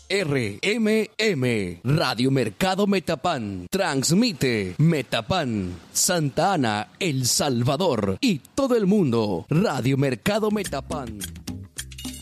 RMM, Radio Mercado Metapan, transmite Metapan, Santa Ana, El Salvador y todo el mundo. Radio Mercado Metapan.